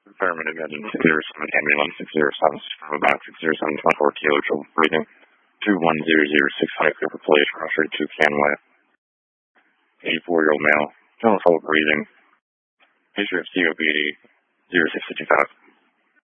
Affirmative, engine 607, ambulance 607, from about 60724 kilo, trouble breathing. 21006 clear for police, cross rate 2 Canway. 84-year-old male, trouble breathing. History of COPD 0655.